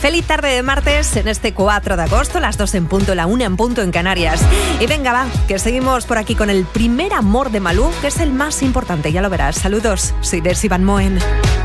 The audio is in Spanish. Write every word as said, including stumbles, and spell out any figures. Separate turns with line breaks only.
Feliz tarde de martes en este cuatro de agosto, las dos en punto, la una en punto en Canarias. Y venga, va, que seguimos por aquí con el primer amor de Malú, que es el más importante, ya lo verás. Saludos, soy Desi Van Moen.